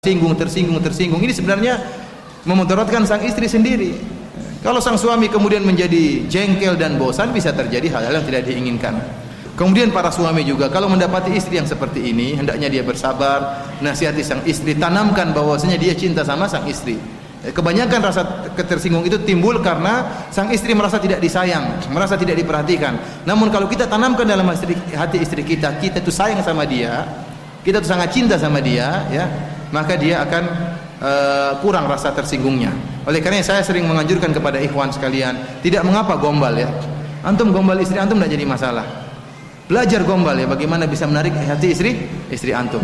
tersinggung. Ini sebenarnya memudaratkan sang istri sendiri. Kalau sang suami kemudian menjadi jengkel dan bosan, bisa terjadi hal-hal yang tidak diinginkan. Kemudian para suami juga kalau mendapati istri yang seperti ini, hendaknya dia bersabar, nasihati sang istri, tanamkan bahwasanya dia cinta sama sang istri. Kebanyakan rasa ketersinggung itu timbul karena sang istri merasa tidak disayang, merasa tidak diperhatikan. Namun kalau kita tanamkan dalam hati istri kita, kita itu sayang sama dia, kita itu sangat cinta sama dia, ya, maka dia akan kurang rasa tersinggungnya. Oleh karena saya sering menganjurkan kepada ikhwan sekalian, tidak mengapa gombal, ya. Antum gombal istri antum tidak jadi masalah. Belajar gombal, ya, bagaimana bisa menarik hati istri antum.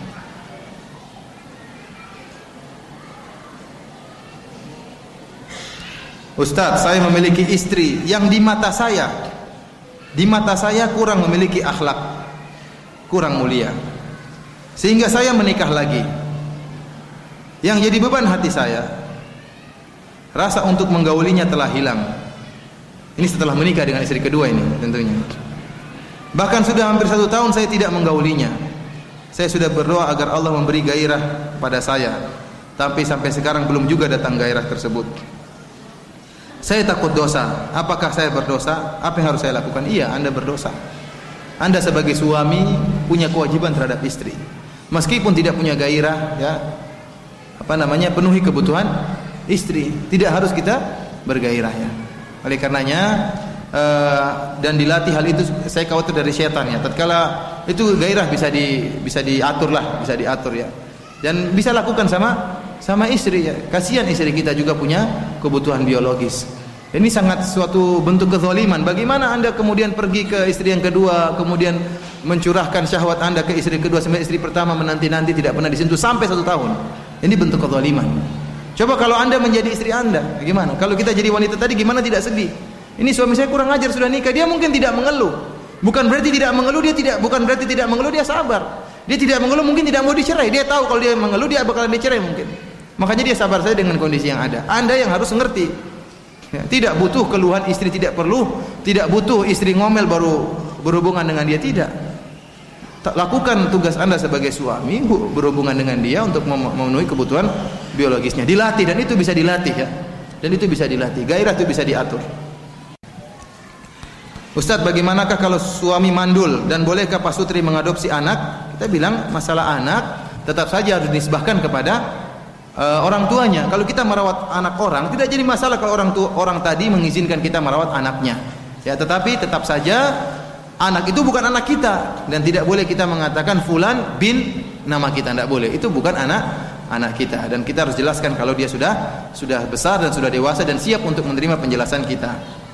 Ustaz, saya memiliki istri yang di mata saya kurang memiliki akhlak, kurang mulia, sehingga saya menikah lagi. Yang jadi beban hati saya, rasa untuk menggaulinya telah hilang. Ini setelah menikah dengan istri kedua ini tentunya. Bahkan sudah hampir 1 tahun saya tidak menggaulinya. Saya sudah berdoa agar Allah memberi gairah pada saya, tapi sampai sekarang belum juga datang gairah tersebut. Saya takut dosa. Apakah saya berdosa? Apa yang harus saya lakukan? Iya, Anda berdosa. Anda sebagai suami punya kewajiban terhadap istri. Meskipun tidak punya gairah, ya, penuhi kebutuhan istri. Tidak harus kita bergairah, ya. Oleh karenanya dan dilatih hal itu, saya khawatir dari setan, ya. Tatkala itu gairah bisa diatur, ya. Dan bisa lakukan sama istri, ya. Kasihan istri kita juga punya kebutuhan biologis. Ini sangat suatu bentuk kezaliman. Bagaimana Anda kemudian pergi ke istri yang kedua, kemudian mencurahkan syahwat Anda ke istri kedua, sampai istri pertama menanti-nanti tidak pernah disentuh sampai 1 tahun. Ini bentuk kezaliman. Coba kalau Anda menjadi istri Anda, gimana? Kalau kita jadi wanita tadi, gimana tidak sedih? Ini suami saya kurang ajar, sudah nikah. Dia mungkin tidak mengeluh. Bukan berarti tidak mengeluh, dia sabar. Dia tidak mengeluh, mungkin tidak mau dicerai. Dia tahu kalau dia mengeluh dia bakalan dicerai mungkin. Makanya dia sabar saja dengan kondisi yang ada. Anda yang harus mengerti. Ya, tidak butuh keluhan istri, tidak butuh istri ngomel baru berhubungan dengan dia, tidak. Lakukan tugas Anda sebagai suami, berhubungan dengan dia untuk memenuhi kebutuhan biologisnya. Dilatih, dan itu bisa dilatih, ya. Dan itu bisa dilatih. Gairah itu bisa diatur. Ustaz, bagaimanakah kalau suami mandul dan bolehkah pasutri mengadopsi anak? Kita bilang masalah anak tetap saja harus dinisbahkan kepada orang tuanya. Kalau kita merawat anak orang, tidak jadi masalah kalau orang tadi mengizinkan kita merawat anaknya. Ya, tetapi tetap saja anak itu bukan anak kita, dan tidak boleh kita mengatakan fulan bin nama kita, tidak boleh. Itu bukan anak kita, dan kita harus jelaskan kalau dia sudah besar dan sudah dewasa dan siap untuk menerima penjelasan kita.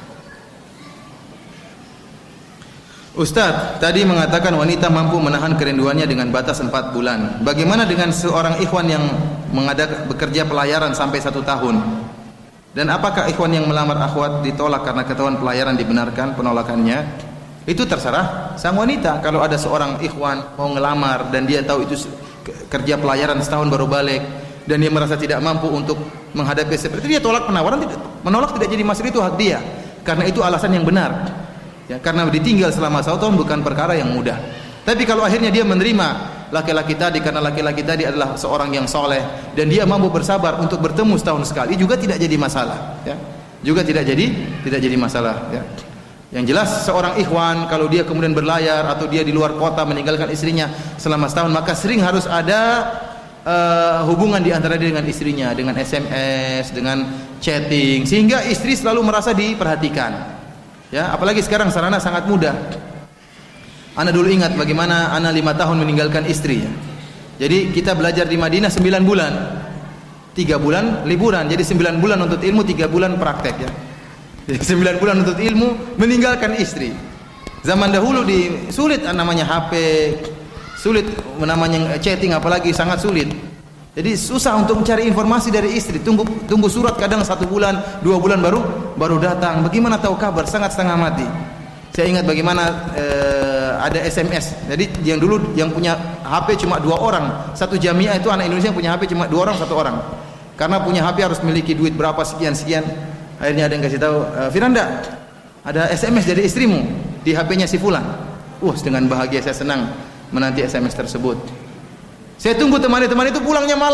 Ustaz, tadi mengatakan wanita mampu menahan kerinduannya dengan batas 4 bulan. Bagaimana dengan seorang ikhwan yang bekerja pelayaran sampai 1 tahun? Dan apakah ikhwan yang melamar akhwat ditolak karena ketahuan pelayaran dibenarkan penolakannya? Itu terserah sang wanita. Kalau ada seorang ikhwan mau ngelamar dan dia tahu itu kerja pelayaran setahun baru balik, dan dia merasa tidak mampu untuk menghadapi seperti itu, dia tolak penawaran. Menolak tidak jadi masalah, itu hak dia. Karena itu alasan yang benar. Ya, karena ditinggal selama 1 tahun bukan perkara yang mudah. Tapi kalau akhirnya dia menerima laki-laki tadi karena laki-laki tadi adalah seorang yang soleh dan dia mampu bersabar untuk bertemu setahun sekali, juga tidak jadi masalah, ya. Juga tidak jadi masalah, ya. Yang jelas seorang ikhwan kalau dia kemudian berlayar atau dia di luar kota meninggalkan istrinya selama setahun, maka sering harus ada hubungan di antara dia dengan istrinya, dengan SMS, dengan chatting, sehingga istri selalu merasa diperhatikan. Ya, apalagi sekarang sarana sangat mudah. Ana dulu ingat bagaimana ana 5 tahun meninggalkan istri, ya. Jadi kita belajar di Madinah 9 bulan. 3 bulan liburan. Jadi 9 bulan untuk ilmu, 3 bulan praktek, ya. Jadi 9 bulan untuk ilmu, meninggalkan istri. Zaman dahulu sulit namanya HP, sulit namanya chatting, apalagi sangat sulit. Jadi susah untuk mencari informasi dari istri. Tunggu surat kadang 1 bulan, 2 bulan baru datang. Bagaimana tahu kabar? Sangat setengah mati. Saya ingat bagaimana ada SMS. Jadi yang dulu yang punya HP cuma 2 orang. Satu jamiah itu anak Indonesia yang punya HP cuma 2 orang, 1 orang. Karena punya HP harus memiliki duit berapa sekian. Akhirnya ada yang kasih tahu, Firanda, ada SMS dari istrimu di HP-nya si fulan. Dengan bahagia saya senang menanti SMS tersebut. Saya tunggu teman itu pulangnya malam.